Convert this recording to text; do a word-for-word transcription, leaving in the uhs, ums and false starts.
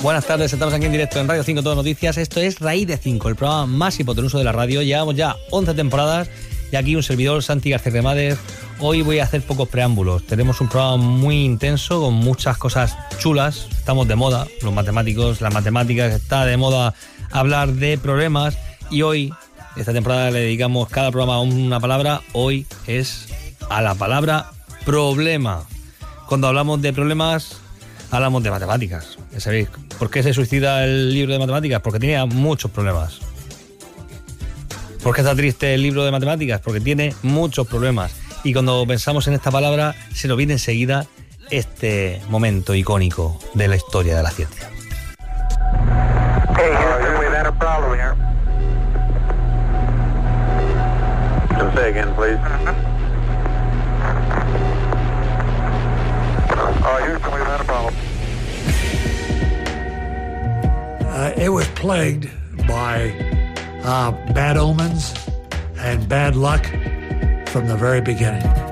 Buenas tardes, estamos aquí en directo en Radio cinco Todo Noticias. Esto es Raíz de cinco, el programa más hipotenuso de la radio. Llevamos ya once temporadas y aquí un servidor, Santi García Cremades. Hoy voy a hacer pocos preámbulos. Tenemos un programa muy intenso con muchas cosas chulas. Estamos de moda, los matemáticos, las matemáticas, está de moda hablar de problemas. Y hoy, esta temporada, le dedicamos cada programa a una palabra. Hoy es a la palabra problema. Cuando hablamos de problemas, hablamos de matemáticas. Ya sabéis, ¿por qué se suicida el libro de matemáticas? Porque tenía muchos problemas. ¿Por qué está triste el libro de matemáticas? Porque tiene muchos problemas. Y cuando pensamos en esta palabra, se nos viene enseguida este momento icónico de la historia de la ciencia. Hey, Houston, we've had a problem here. Just say again, please. Oh, Houston, we've had a problem. Uh, it was plagued by uh, bad omens and bad luck from the very beginning.